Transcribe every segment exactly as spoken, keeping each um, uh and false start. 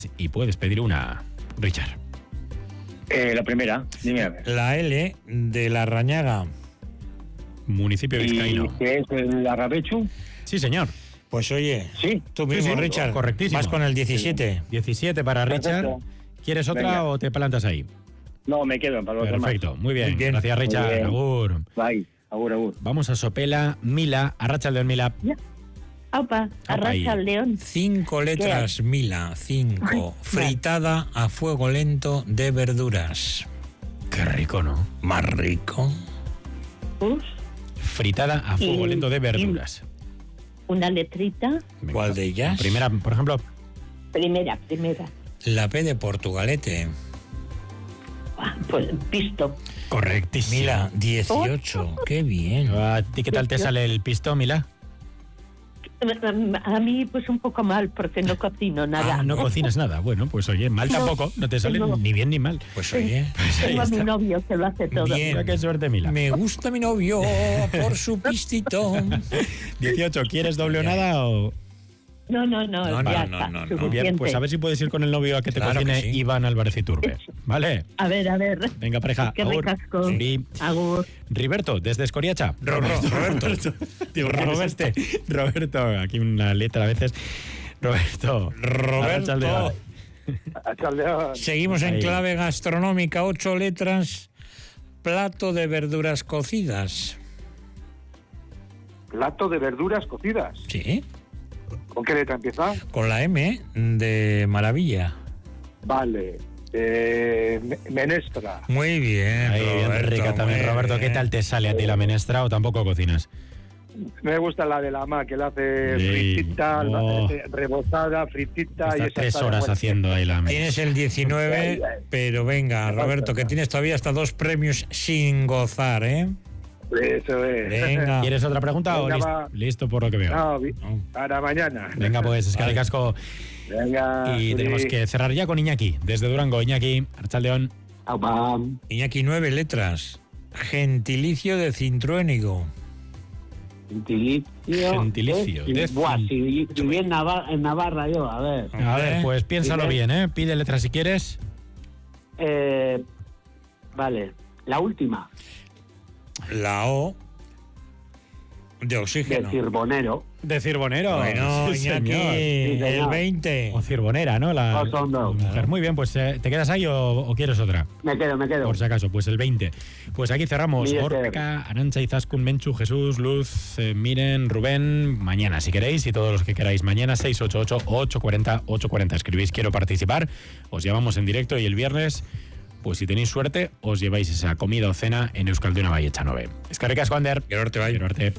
y puedes pedir una, Richard. Eh, la primera, dime a ver. La L de Larrañaga. Municipio vizcaíno. ¿Y qué es el Arrabechu? Sí, señor. Pues oye, sí, tú mismo, sí, sí, Richard. Correctísimo. Vas con el diecisiete. diecisiete para Richard. Perfecto. ¿Quieres otra Venga. o te plantas ahí? No, me quedo para los demás. Perfecto, muy bien. Muy bien. Gracias, Richard. Muy bien. Agur. Bye, agur, agur. Vamos a Sopela, Mila, Arratsaldeon, Mila. Aupa, Arratsaldeon. Cinco letras, Mila. Cinco. Fritada a fuego lento de verduras. Qué rico, ¿no? Más rico. Uf, Fritada a fuego Y- lento de verduras. una letrita. Venga. ¿Cuál de ellas? Primera, por ejemplo. Primera, primera. La P de Portugalete. Ah, pues pisto. Correctísimo. Mila, dieciocho. Qué bien. ¿A ti qué tal te sale el pistón, Mila? A mí pues un poco mal porque no cocino nada. Ah, no cocinas nada. Bueno, pues oye, mal No, tampoco. No te sale no. ni bien ni mal. Pues oye. Pues ahí Tengo a mi está. novio que lo hace todo. Bien. Mira qué suerte, Mila. Me gusta mi novio por su pistitón. dieciocho, ¿quieres doble o nada o...? No, no, no, No, no, ya no, está. no, no. Muy bien, suficiente. pues a ver si puedes ir con el novio a que te Claro cocine que sí. Iván Álvarez Iturbe. ¿Vale? A ver, a ver. Venga, pareja. Qué Agur. ricasco. Sí. Agur. Riberto, desde Escoriacha. Ro- ro- Roberto. Digo, Roberto. Roberto, aquí una letra a veces. Roberto. Roberto. Arratsaldeon. Arratsaldeon. Seguimos en Ahí. clave gastronómica. Ocho letras. Plato de verduras cocidas. Plato de verduras cocidas. Sí. ¿Con qué letra empieza? Con la M de maravilla. Vale. Eh, me- menestra. Muy bien. Ahí, bien Roberto, rica también, muy Roberto. ¿Qué bien. tal te sale a ti la menestra o tampoco cocinas? Me gusta la de la ma, que la hace Sí. fritita, Oh. eh, rebozada, fritita. Está y esa tres está de horas muerte. haciendo ahí la Tienes el diecinueve, Ay, ay. pero venga, Roberto, que tienes todavía hasta dos premios sin gozar, ¿eh? Eso es. Venga. ¿Quieres otra pregunta o Venga, listo? va. Listo por lo que veo. No, vi- No. para mañana. Venga, pues, es que Vale. casco. Venga. Y Suri. tenemos que cerrar ya con Iñaki, desde Durango. Iñaki, Arratsaldeon. Aupa. Iñaki, nueve letras. Gentilicio de cintruénigo. Gentilicio. Gentilicio, eh, de Buah, cin- si si viví en Navarra, en Navarra yo, a ver. A ver, pues piénsalo Dime. bien, ¿eh? Pide letra si quieres. Eh, vale, la última, La O de de oxígeno. Cirbonero. De Cirbonero. Bueno, Sí, Iñaki, señor. Sí, el señor. veinte. O Cirbonera, ¿no? La, Osondo. la mujer. Muy bien, pues eh, ¿te quedas ahí o, o quieres otra? Me quedo, me quedo. Por si acaso, pues el veinte. Pues aquí cerramos. Mire, Gorka, Arantxa, Izaskun, Menchu, Jesús, Luz, eh, Miren, Rubén. Mañana, si queréis, y todos los que queráis. Mañana, seis ocho ocho, ocho cuatro cero, ocho cuatro cero. Escribís, quiero participar. Os llamamos en directo y el viernes, pues si tenéis suerte, os lleváis esa comida o cena en Euskalduna Vallecha nueve. Eskerrik asko, Ander. Gero arte bai. Gero arte.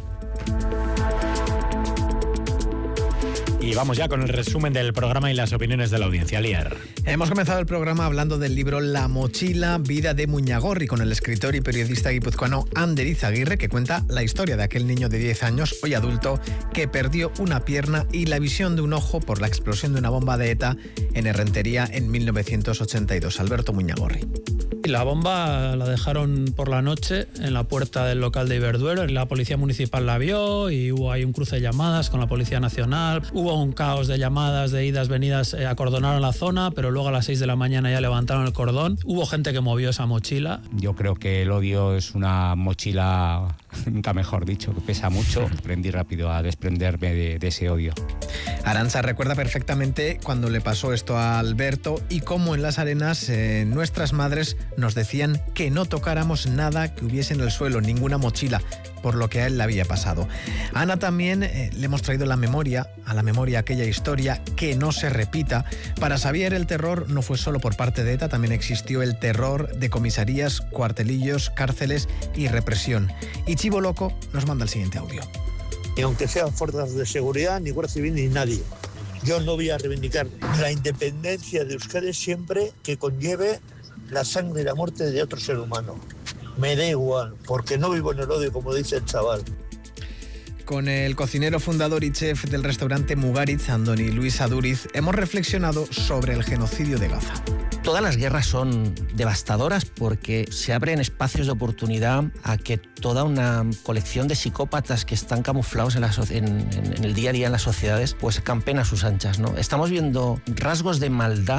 Y vamos ya con el resumen del programa y las opiniones de la audiencia. Lier. Hemos comenzado el programa hablando del libro La mochila, vida de Muñagorri, con el escritor y periodista guipuzcoano Ander Izaguirre, que cuenta la historia de aquel niño de diez años, hoy adulto, que perdió una pierna y la visión de un ojo por la explosión de una bomba de ETA en Errentería en mil novecientos ochenta y dos. Alberto Muñagorri. La bomba la dejaron por la noche en la puerta del local de Iberduero. La policía municipal la vio y hubo ahí un cruce de llamadas con la Policía Nacional. Hubo un caos de llamadas, de idas, venidas, eh, acordonaron la zona, pero luego a las seis de la mañana ya levantaron el cordón. Hubo gente que movió esa mochila. Yo creo que el odio es una mochila, nunca mejor dicho, que pesa mucho. Aprendí rápido a desprenderme de, de ese odio. Arantxa recuerda perfectamente cuando le pasó esto a Alberto y cómo en las arenas eh, nuestras madres nos decían que no tocáramos nada que hubiese en el suelo, ninguna mochila, por lo que a él le había pasado. A Ana también eh, le hemos traído la memoria, a la memoria aquella historia que no se repita. Para Xavier el terror no fue solo por parte de ETA, también existió el terror de comisarías, cuartelillos, cárceles y represión. Y Chivo Loco nos manda el siguiente audio. Y aunque sean fuerzas de seguridad, ni Guardia Civil ni nadie. Yo no voy a reivindicar la independencia de Euskadi siempre que conlleve la sangre y la muerte de otro ser humano. Me da igual, porque no vivo en el odio, como dice el chaval. Con el cocinero fundador y chef del restaurante Mugaritz, Andoni Luis Aduriz, hemos reflexionado sobre el genocidio de Gaza. Todas las guerras son devastadoras porque se abren espacios de oportunidad a que toda una colección de psicópatas que están camuflados en, la so- en, en, en el día a día en las sociedades, pues campen a sus anchas, ¿no? Estamos viendo rasgos de maldad